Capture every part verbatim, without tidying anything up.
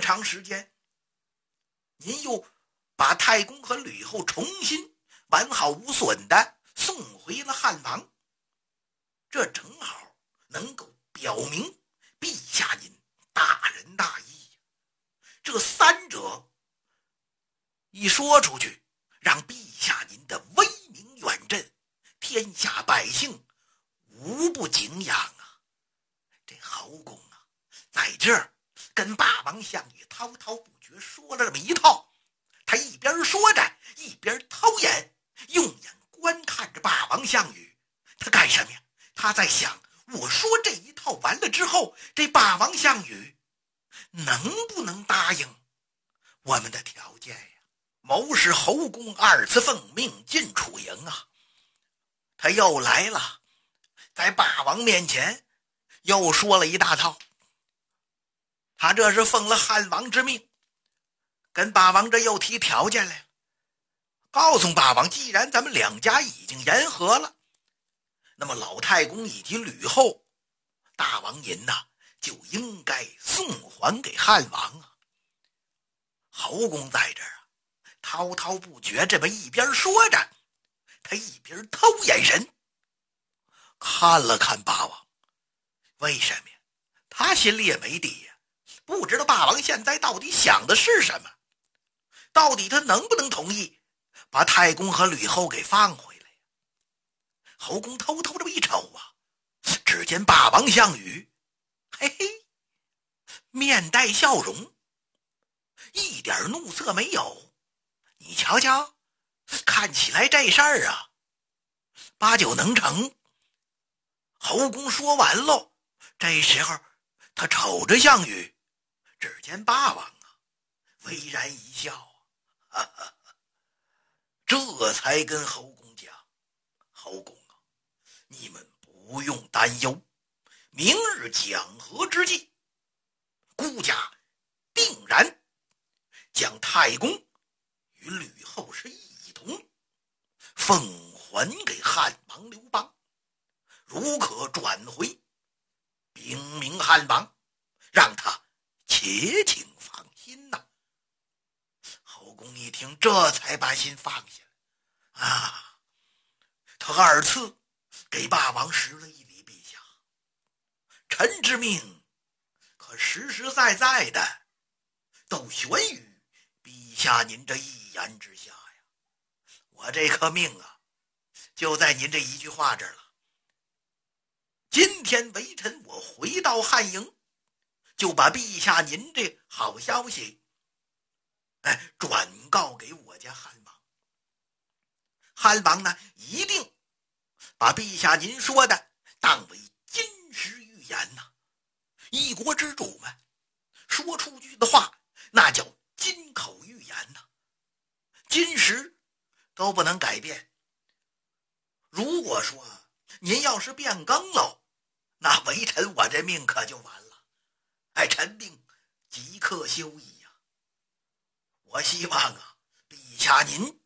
长时间，您又把太公和吕后重新完好无损的送回了汉王，这正好能够表明陛下您大仁大义。这三者一说出去，让陛下您的威名远震，天下百姓无不敬仰啊！这侯公啊，在这儿跟霸王项羽滔滔不绝说了这么一套，他一边说着一边偷眼用眼观看着霸王项羽。他干什么呀？他在想，我说这一套完了之后，这霸王项羽能不能答应我们的条件呀？谋士侯公二次奉命进楚营啊，他又来了，在霸王面前又说了一大套。他这是奉了汉王之命，跟霸王这又提条件来了，告诉霸王，既然咱们两家已经言和了，那么老太公以及吕后，大王您呐就应该送还给汉王啊。侯公在这儿啊滔滔不绝，这么一边说着，他一边偷眼神看了看霸王。为什么呀？他心里也没底呀，不知道霸王现在到底想的是什么，到底他能不能同意把太公和吕后给放回来呀？侯公偷偷这么一瞅啊，只见霸王项羽嘿嘿面带笑容，一点怒色没有。你瞧瞧，看起来这事儿啊八九能成。侯公说完喽，这时候他瞅着项羽，只见霸王啊微然一笑啊，哈哈，这才跟侯公讲，侯公啊，你们不用担忧，明日讲和之际，孤家定然将太公与吕后是一同奉还给汉王刘邦，如可转回，禀明汉王，让他且请放心呐、啊。侯公一听，这才把心放下来啊。他二次给霸王施了一礼，陛下，臣之命可实实在在的都悬于陛下您这一言之下呀。我这颗命啊就在您这一句话这儿了。今天微臣我回到汉营，就把陛下您这好消息哎转告给我家汉王。汉王呢一定把陛下您说的当为金石玉言呐、啊。一国之主们说出去的话那叫金口玉言呐、啊，金石都不能改变。如果说您要是变更喽，那微臣我这命可就完了。哎，臣命即刻休矣呀、啊！我希望啊，陛下您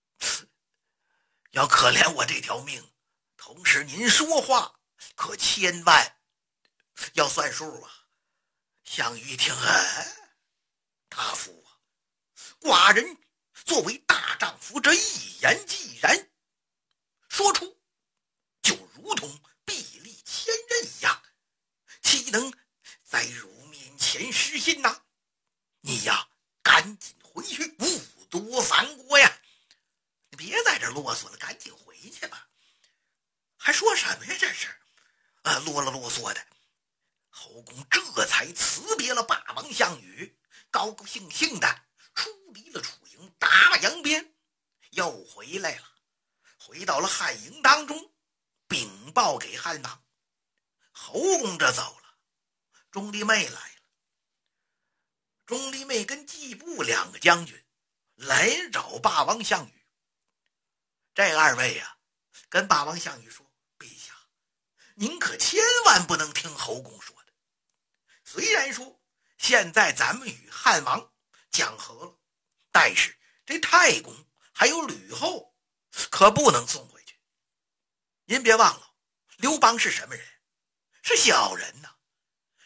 要可怜我这条命，同时您说话可千万要算数啊。项羽一听，哎，大夫啊，寡人作为大丈夫，这一言既然说出，就如同臂力千仞一样，岂能在汝面前失信呐、啊？你呀赶紧回去，勿多烦国呀！你别在这啰嗦了，赶紧回去吧。还说什么呀？这是啊，啰了啰嗦的。侯公这才辞别了霸王项羽，高高兴兴的出离了楚营，打了扬鞭，又回来了，回到了汉营当中，禀报给汉王。侯公这走了，钟离昧来了。钟离昧跟季布两个将军来找霸王项羽。这二位呀、啊，跟霸王项羽说：“陛下，您可千万不能听侯公说的。虽然说现在咱们与汉王讲和了，但是这太公还有吕后可不能送回去。您别忘了，刘邦是什么人？是小人呐、啊。